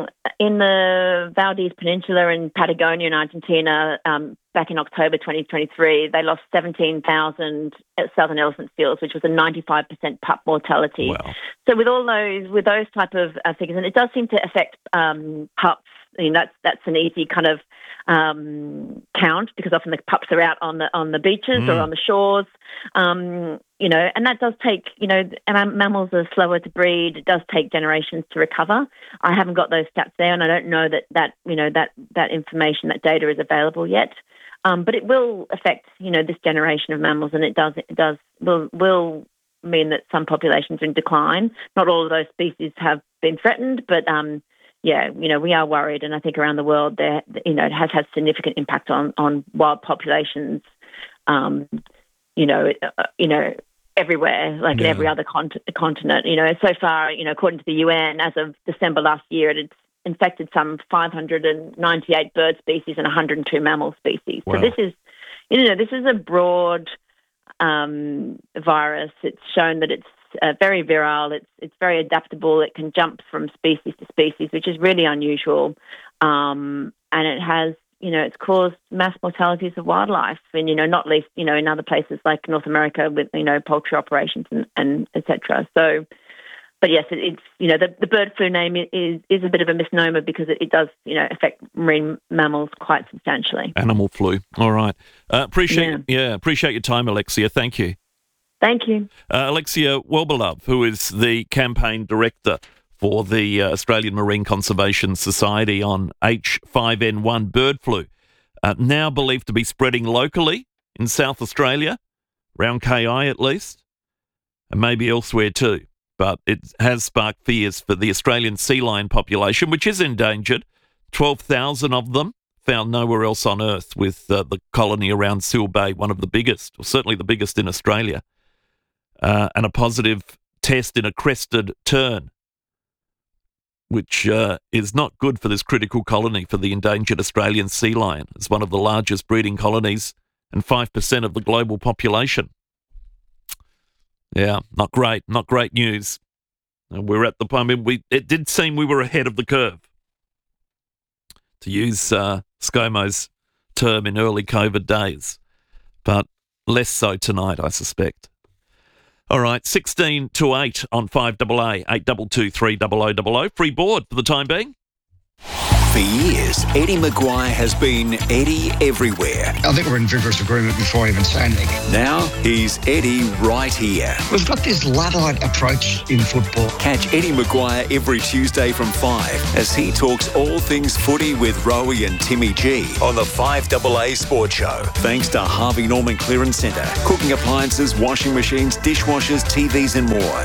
the Valdez Peninsula in Patagonia in Argentina, back in October 2023, they lost 17,000 southern elephant seals, which was a 95% pup mortality. Wow. So with those type of figures, and it does seem to affect pups. That's an easy kind of count, because often the pups are out on the beaches or on the shores, and that does take, mammals are slower to breed. It does take generations to recover. I haven't got those stats there, and I don't know that information, that data is available yet. But it will affect, this generation of mammals, and it will mean that some populations are in decline. Not all of those species have been threatened, but we are worried, and I think around the world it has had significant impact on wild populations, everywhere, like in every other continent. So far, according to the UN, as of December last year, it had infected some 598 bird species and 102 mammal species. Wow. So this is a broad virus. It's shown that it's very virile. It's very adaptable. It can jump from species to species, which is really unusual. And it has, it's caused mass mortalities of wildlife, and not least, in other places like North America with poultry operations and etc. So, but yes, it's the bird flu name is a bit of a misnomer, because it does affect marine mammals quite substantially. Animal flu. All right. Appreciate your time, Alexia. Thank you. Thank you. Alexia Wellbelove, who is the campaign director for the Australian Marine Conservation Society on H5N1 bird flu, now believed to be spreading locally in South Australia, around KI at least, and maybe elsewhere too. But it has sparked fears for the Australian sea lion population, which is endangered. 12,000 of them found nowhere else on Earth, with the colony around Seal Bay, one of the biggest, or certainly the biggest in Australia. And a positive test in a crested tern, which is not good for this critical colony for the endangered Australian sea lion. It's one of the largest breeding colonies and 5% of the global population. Yeah, not great news. We're at the point, it did seem we were ahead of the curve, to use ScoMo's term in early COVID days, but less so tonight, I suspect. All right, 16 to 8 on 5AA, 822 30000. Free board for the time being. For years, Eddie Maguire has been Eddie everywhere. I think we're in vigorous agreement before I even say anything. Now, he's Eddie right here. We've got this Luddite approach in football. Catch Eddie Maguire every Tuesday from 5 as he talks all things footy with Rowie and Timmy G on the 5AA Sports Show. Thanks to Harvey Norman Clearance Centre. Cooking appliances, washing machines, dishwashers, TVs and more.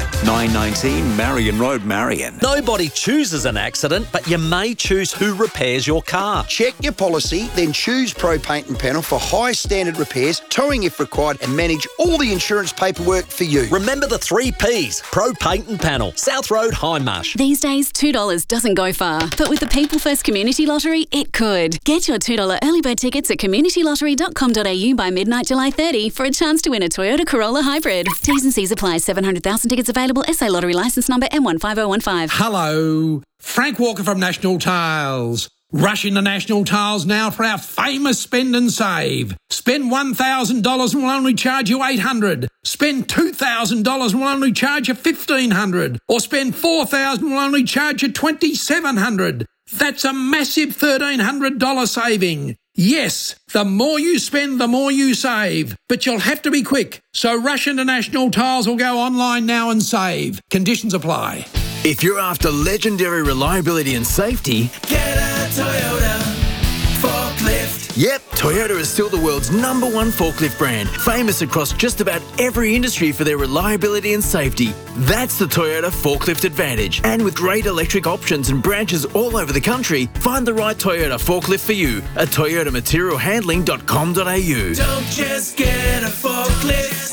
919 Marion Road, Marion. Nobody chooses an accident, but you may choose who repairs your car. Check your policy, then choose Pro Paint and Panel for high standard repairs, towing if required, and manage all the insurance paperwork for you. Remember the 3 Ps. Pro Paint and Panel. South Road, Hindmarsh. These days, $2 doesn't go far, but with the People First Community Lottery, it could. Get your $2 early bird tickets at communitylottery.com.au by midnight July 30 for a chance to win a Toyota Corolla Hybrid. T's and C's apply. 700,000 tickets available. SA Lottery licence number M15015. Hello. Frank Walker from National Tiles. Rush into National Tiles now for our famous spend and save. Spend $1,000 and we'll only charge you $800. Spend $2,000 and we'll only charge you $1,500. Or spend $4,000 and we'll only charge you $2,700. That's a massive $1,300 saving. Yes, the more you spend, the more you save. But you'll have to be quick. So rush into National Tiles or go online now and save. Conditions apply. If you're after legendary reliability and safety, get a Toyota forklift. Yep, Toyota is still the world's #1 forklift brand, famous across just about every industry for their reliability and safety. That's the Toyota Forklift Advantage. And with great electric options and branches all over the country, find the right Toyota forklift for you at toyotamaterialhandling.com.au. Don't just get a forklift,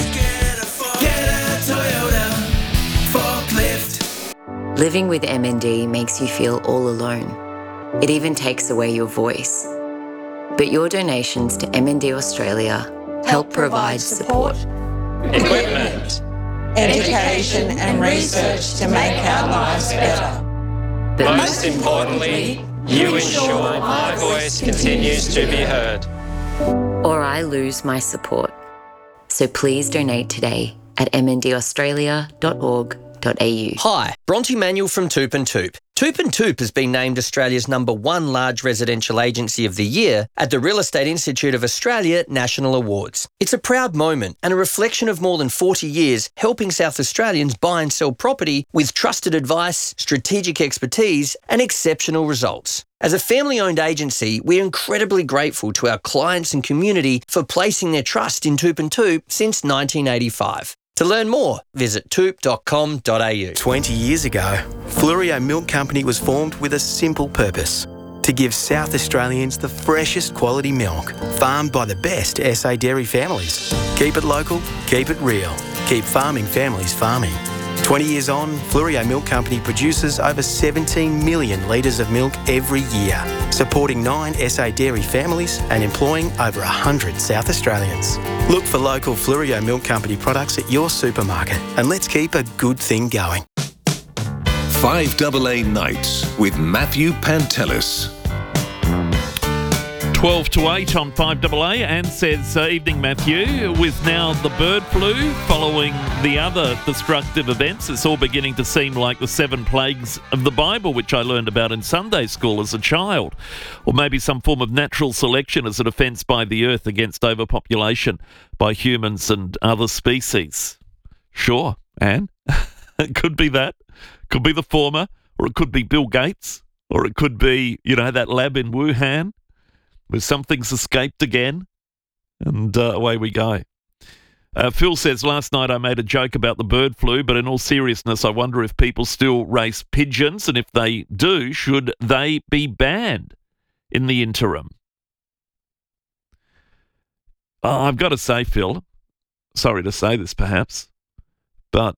get a Toyota forklift. Living with MND makes you feel all alone. It even takes away your voice. But your donations to MND Australia help provide support, equipment, education and research to make our lives better. But most importantly, you ensure my voice continues to be heard. Or I lose my support. So please donate today at mndaustralia.org.au. Hi, Bronte Manuel from Toop and Toop. Toop and Toop has been named Australia's #1 large residential agency of the year at the Real Estate Institute of Australia National Awards. It's a proud moment and a reflection of more than 40 years helping South Australians buy and sell property with trusted advice, strategic expertise and exceptional results. As a family-owned agency, we're incredibly grateful to our clients and community for placing their trust in Toop and Toop since 1985. To learn more, visit toop.com.au. 20 years ago, Fleurieu Milk Company was formed with a simple purpose: to give South Australians the freshest quality milk, farmed by the best SA dairy families. Keep it local, keep it real, keep farming families farming. 20 years on, Fleurieu Milk Company produces over 17 million litres of milk every year, supporting 9 SA dairy families and employing over 100 South Australians. Look for local Fleurieu Milk Company products at your supermarket and let's keep a good thing going. 5AA Nights with Matthew Pantelis. 12 to 8 on 5AA, and says, evening Matthew, with now the bird flu following the other destructive events, it's all beginning to seem like the 7 plagues of the Bible, which I learned about in Sunday school as a child, or maybe some form of natural selection as a defence by the earth against overpopulation by humans and other species. Sure, and it could be that, could be the former, or it could be Bill Gates, or it could be, that lab in Wuhan, where something's escaped again, and away we go. Phil says, last night I made a joke about the bird flu, but in all seriousness, I wonder if people still race pigeons, and if they do, should they be banned in the interim? I've got to say, Phil, sorry to say this perhaps, but,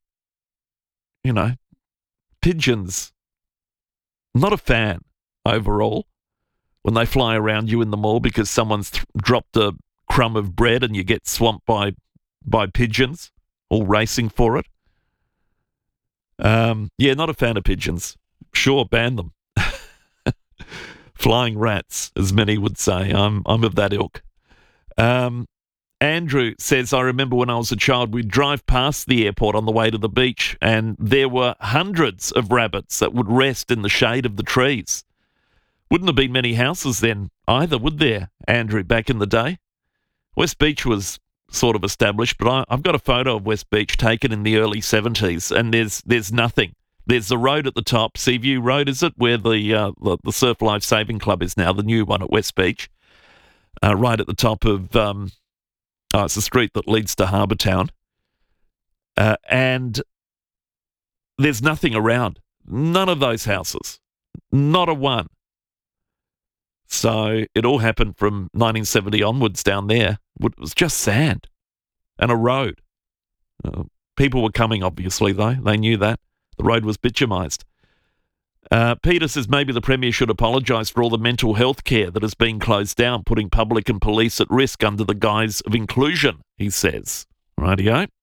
pigeons, not a fan overall. When they fly around you in the mall because someone's dropped a crumb of bread and you get swamped by pigeons all racing for it. Yeah, not a fan of pigeons. Sure, ban them. Flying rats, as many would say. I'm of that ilk. Andrew says, I remember when I was a child, we'd drive past the airport on the way to the beach and there were hundreds of rabbits that would rest in the shade of the trees. Wouldn't have been many houses then either, would there, Andrew, back in the day? West Beach was sort of established, but I've got a photo of West Beach taken in the early 70s and there's nothing. There's the road at the top, Seaview Road, is it, where the Surf Life Saving Club is now, the new one at West Beach, right at the top of... it's the street that leads to Harbour Town. And there's nothing around. None of those houses. Not a one. So it all happened from 1970 onwards down there. It was just sand and a road. People were coming, obviously, though. They knew that. The road was bitumised. Peter says maybe the Premier should apologise for all the mental health care that has been closed down, putting public and police at risk under the guise of inclusion, he says. Rightio.